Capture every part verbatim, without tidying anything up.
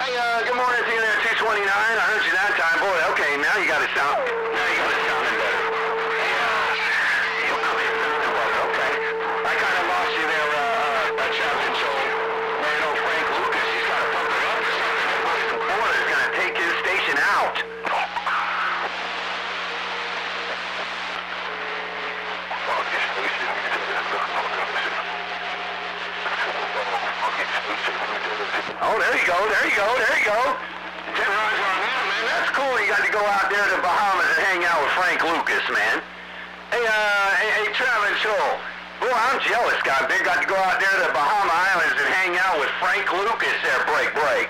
Hey, uh, good morning to you there, two twenty-nine. I heard you that time. Boy, okay, now you got it sound. Now you got it sounding better. Hey, uh, you'll come in. Okay. I kind of lost you there, uh, uh, Travis Control. Man, old Frank Lucas, he's got to pump it up or something. Boston Porter is going to take his station out. Oh, there you go, there you go, there you go. ten rides on him, man. That's cool. You got to go out there to the Bahamas and hang out with Frank Lucas, man. Hey, uh, hey, hey Travis Joel. Boy, I'm jealous, God. They got to go out there to the Bahama Islands and hang out with Frank Lucas there, break, break.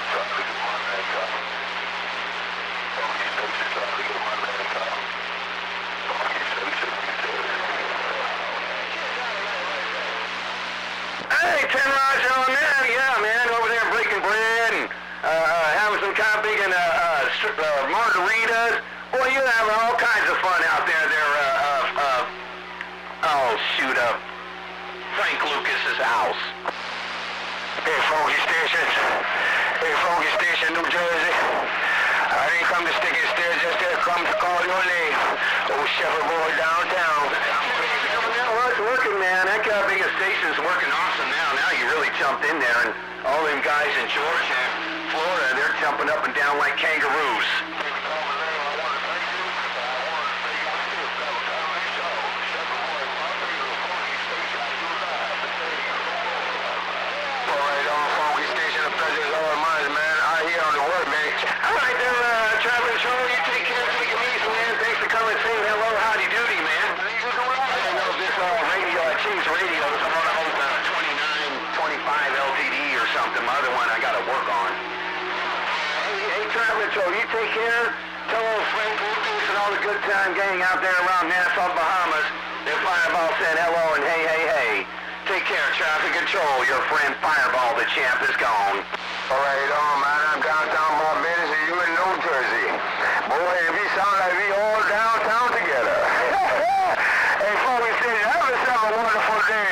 Hey, ten rides on there, yeah, man, over there breaking bread and uh, having some kind of big and, uh, uh, uh, margaritas. Boy, you're having all kinds of fun out there, there, uh, uh, uh, oh, shoot up, Frank Lucas's house. Hey, Foggy Station. Hey, Foggy Station, New Jersey. I didn't come to stick and stare, just there come to call your name. Old Shepherd Boy downtown. Well, it's working, man. That guy biggest station's working awesome now. Now you really jumped in there, and all them guys in Georgia and Florida, they're jumping up and down like kangaroos. All right there, uh, Travis Control, you take care, take it easy, man. Thanks for coming, saying hello, howdy doody, man. I don't know if this uh, radio, uh, King's Radio is on uh, twenty-nine twenty-five L T D or something. My other one I got to work on. Hey, hey, Travis Control, you take care. Tell old Frank Lucas and all the good time gang out there around Nassau, Bahamas. Their Fireball said hello and hey, hey, hey. Take care, Traffic Control. Your friend Fireball, the champ, is gone. All right, on, man. I'm downtown Barbados and you in New Jersey. Boy, we sound like we all downtown together. Hey, Foggy Station, have yourself a wonderful day.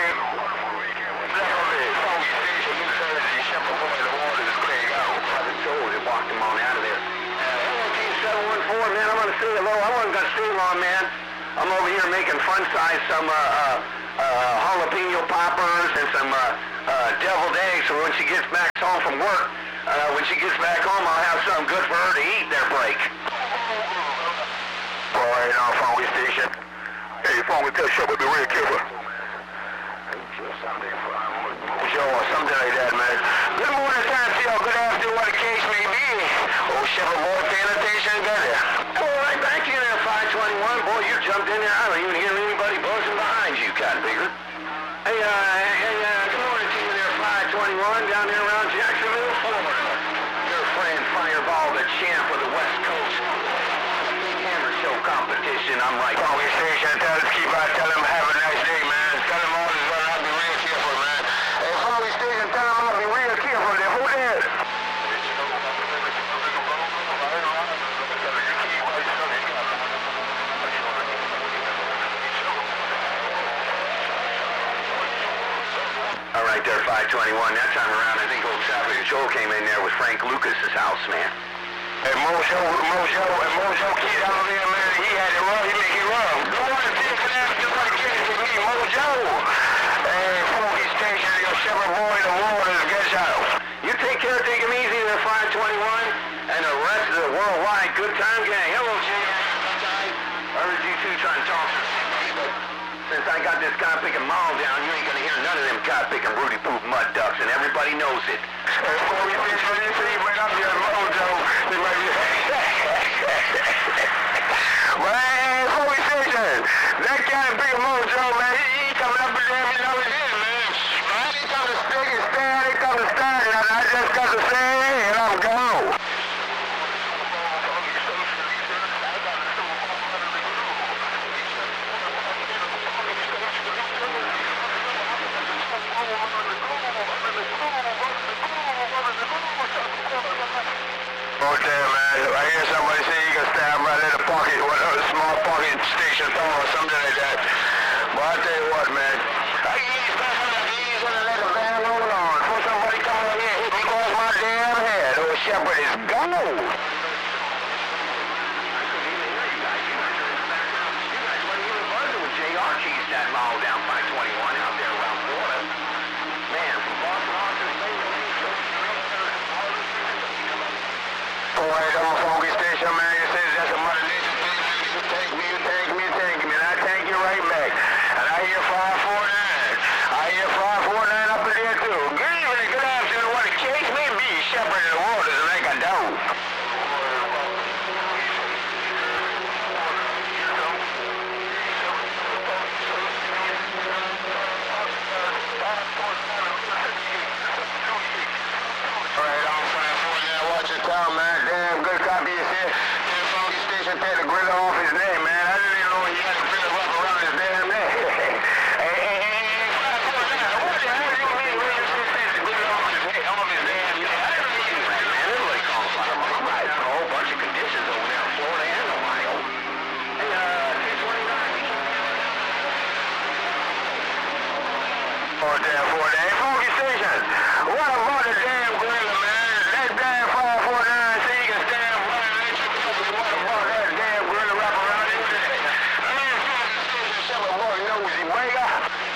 Foggy Station, New Jersey, Shepherd Boy, the water is clearing out. I was told they walked him on out of there. seven one four, man, I'm going to say hello. I wasn't going to stay long, man. I'm over here making fun size some uh, uh, uh, jalapeno poppers and some uh, uh, deviled eggs. So when she gets back home from work, uh, when she gets back home, I'll have something good for her to eat there, break. All right, on Foggy Station. Hey, Foggy, tell Shepherd, be real careful. Sure, something like that, man. Good morning, time to y'all. Good afternoon, what the case may be. Oh, Shepherd Boy, paying attention, better. All right, back in there, five twenty-one. Boy, you jumped in there. I don't even hear anybody buzzing behind you, Cotton Bigger. Hey, uh, hey, uh, good morning to you there, five twenty-one, down there around Jacksonville, Florida. Your friend Fireball, the champ of the West Coast. Hammer show competition, I'm right. Foggy Station, tell us, keep out, tell them have a nice day, man. Tell them all this run, I'll be real careful, man. Hey, Foggy Station, tell them I'll be real careful. There, who there? All right there, five twenty-one. That time around, I think old Traffic Control came in there with Frank Lucas's house, man. Hey, Mojo, Mojo, and Mojo kid out there, man, he had it wrong, he make it wrong. Go on and take it after what it gets to me, Mojo. Hey, Foggy Station, your Shepherd Boy, the waters, get out. You take care, take him easy there, five twenty-one, and the rest of the worldwide good time gang. Hello, Jay. I heard you two trying to talk to me, but since I got this guy picking mall down, you ain't gonna hear none of them guy picking Rudy Poop mud ducks, and everybody knows it. Hey, Foggy Station, you see, bring up your Mojo. They might be... Man, Foggy Station, that kind of big Mojo, man, he, he coming up with them, you know what it is, man. I ain't come to stick and stand, I ain't come to stand, and I just got to say, and I'm gone. Okay, man. I hear somebody say you can stand right in the pocket, what a small pocket station or something like that. But I tell you what, man. I can ease back on the knees and let the van roll on. For somebody come on here, hit me across my damn head. Oh, Go! That mall down five twenty-one out there around Florida. Man, from Boston, Austin, boy, I'm a funky station, man. You say that's a mother nation thing. You take me, you take me, you take me, and I take you right back. And I hear five four nine. I hear five four nine up in there, too. Good evening, good afternoon. Want to chase me? Be shepherd in the waters like a dog. Man, damn good copy is here. Damn funky station take the grill off his name, man. I didn't even know he had the grill up around his damn neck. Hey, hey, hey, hey, what the hell do you mean when you say the grill off his neck, off his damn neck? I didn't mean that, man. Everybody calls like a I'm riding a whole bunch of conditions over there in Florida and Ohio. Hey, uh, two twenty-nine. Oh, damn, for a damn funky station. What about the damn grill, man? That damn five four nine, see you can stand right and let you go. What about that damn grill wrap around his neck? Man, funky station, some boy nosy wigger.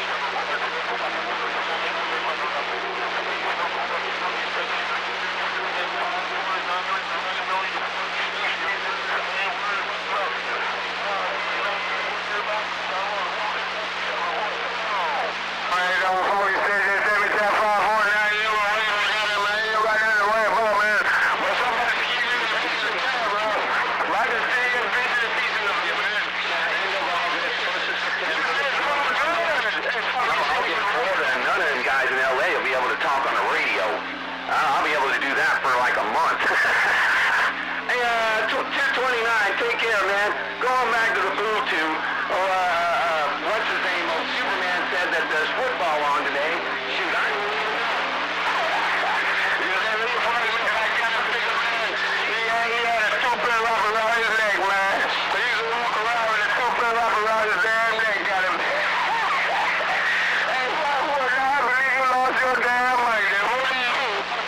I'll be able to do that for like a month. Hey, uh, ten twenty-nine, take care, man. Going back to the Bluetooth, oh, uh, uh, what's his name? Oh, Superman said that there's football on today. Shoot, I didn't even know. You know, that little funny look like that bigger man. Yeah, he had a two-pin wrap around his neck, man. He used to walk around with a two-pin wrap around his damn neck, got him. Hey, why would I believe you lost your damn mic? What do you do?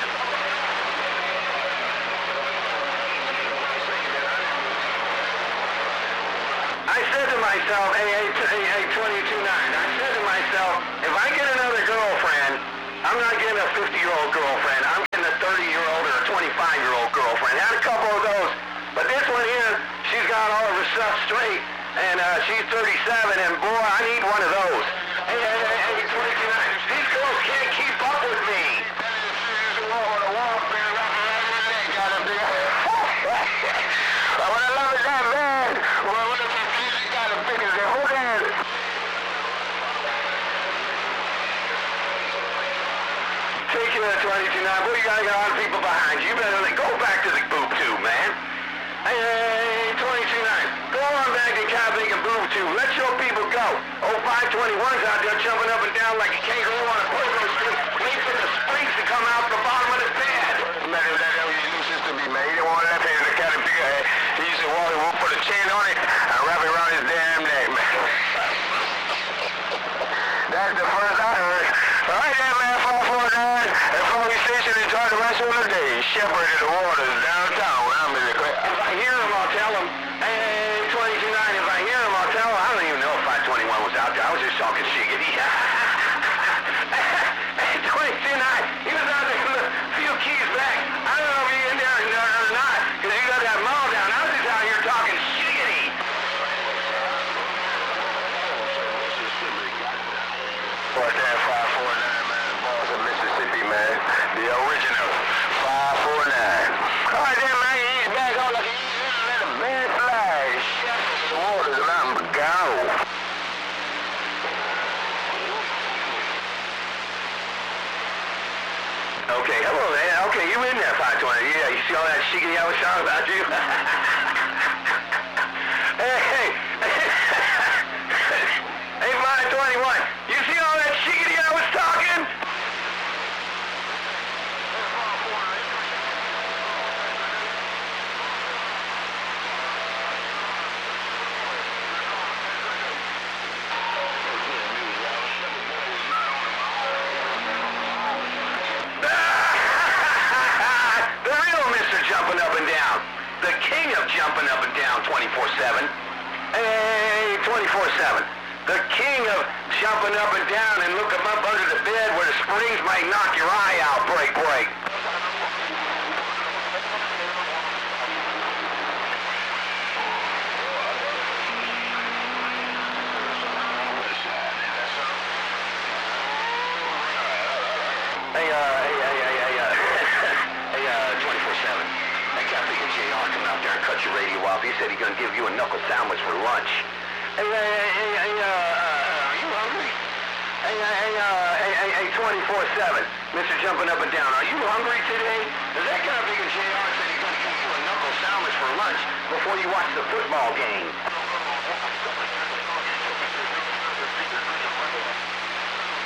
I said to myself, hey, hey, hey, hey, twenty-two nine, I said to myself, if I get another girlfriend, I'm not getting a fifty-year-old girlfriend. I'm getting a thirty-year-old or a twenty-five-year-old girlfriend. Had a couple of those, but this one here, she's got all of her stuff straight, and uh, she's thirty-seven, and boy, I need one of those. Hey, hey, hey, hey, twenty-two nine, these girls can't keep up with me. What I love is that, man. Well, what if you got a big as a whole damn. Take care of twenty-two nine. Boy, you gotta get a lot of people behind you. You better go back to the boob tube, man. Hey, hey, twenty-two nine. Go on back to Catholic and boob tube. Let your people go. Oh, five twenty-one's out there jumping up and down like a kangaroo on a pogo stick, waiting for the springs to come out the bottom of the bed. Better let that useless to be made. He didn't want to let him in the Caterpillar. He used to walk, he would put a chain on it and wrap it around his damn neck, man. That's the first I heard. All right, then, man, five four nine. And Funky Station, enjoy the rest of the day. Shepherd in the waters downtown. I'm in the crowd. If I hear him, I'll tell him. Hey, twenty-two nine, if I hear him, I'll tell him. I don't even know if five twenty-one was out there. I was just talking shiggity. Hey, twenty-two nine, he was out there with a few keys back. I don't know if he's in there or not, because he got that mall down. I was just out here talking shiggity. What's that, five four nine, man? Boston, Mississippi, man. The original five four nine. All right, then, man, he's back on like he's in let a bad fly. Shepherd the waters and I'm gone. Okay, hello there. Okay, you in there, five twenty. Yeah, you see all that shiggity I was talking about you? Hey, hey. Hey, five twenty-one. You see all that shiggity I was talking? The real Mister Jumping jumping up and down and looking up under the bed where the springs might knock your eye out. Break, break. Hey, uh, hey, hey, hey, hey, uh, hey, uh, twenty-four seven. That Captain J R come out there and cut your radio off. He said he's gonna give you a knuckle sandwich for lunch. Hey, hey, hey, hey, uh, uh, are you hungry? Hey, hey, hey, uh, hey, hey, hey, twenty-four seven. Mister Jumping Up and Down, are you hungry today? Does that Captain J R said he's gonna give you a knuckle sandwich for lunch before you watch the football game?